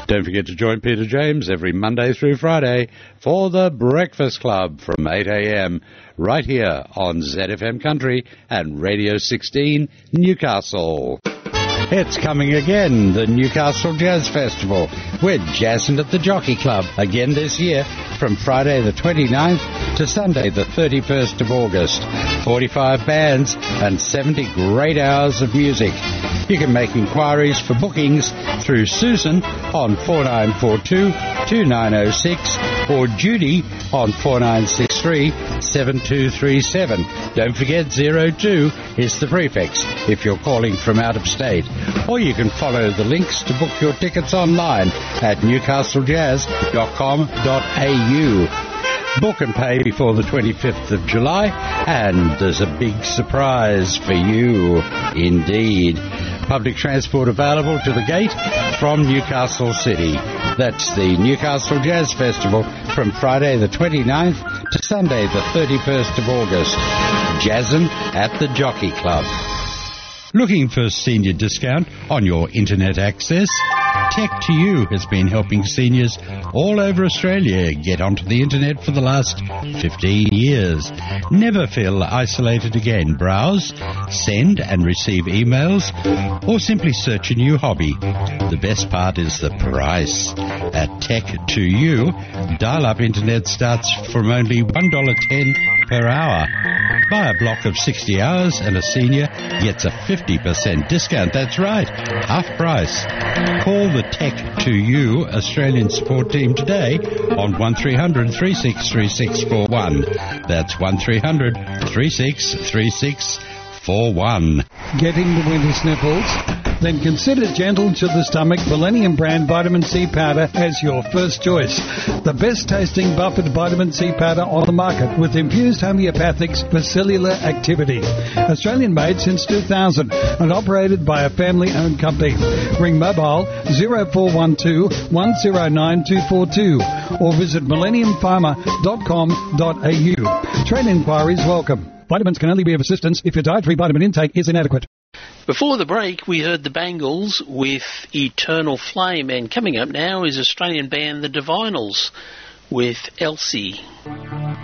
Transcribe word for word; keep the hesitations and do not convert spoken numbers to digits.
Don't forget to join Peter James every Monday through Friday for the Breakfast Club from eight a.m. right here on Z F M Country and Radio sixteen Newcastle. It's coming again, the Newcastle Jazz Festival. We're jazzing at the Jockey Club again this year from Friday the twenty-ninth to Sunday the thirty-first of August. forty-five bands and seventy great hours of music. You can make inquiries for bookings through Susan on four nine four two, two nine zero six or Judy on four nine six three, seven two three seven. Don't forget zero two is the prefix if you're calling from out of state. Or you can follow the links to book your tickets online at newcastle jazz dot com dot a u. Book and pay before the twenty-fifth of July, and there's a big surprise for you indeed. Public transport available to the gate from Newcastle City. That's the Newcastle Jazz Festival from Friday the twenty-ninth to Sunday the thirty-first of August. Jazzin' at the Jockey Club. Looking for a senior discount on your internet access? Tech to You has been helping seniors all over Australia get onto the internet for the last fifteen years. Never feel isolated again. Browse, send and receive emails, or simply search a new hobby. The best part is the price. At Tech to You, dial-up internet starts from only one dollar ten per hour. Buy a block of sixty hours and a senior gets a fifty percent discount. That's right, half price. Call the Tech to You Australian support team today on one three hundred, three six three six four one. That's one three hundred, three six three six four one. Getting the winter sniffles? Then consider Gentle to the Stomach Millennium brand vitamin C powder as your first choice. The best tasting buffered vitamin C powder on the market with infused homeopathics for cellular activity. Australian made since two thousand and operated by a family owned company. Ring mobile zero four one two, one zero nine two four two or visit millennium pharma dot com dot a u. Trade inquiries welcome. Vitamins can only be of assistance if your dietary vitamin intake is inadequate. Before the break, we heard the Bangles with Eternal Flame, and coming up now is Australian band The Divinals with Elsie.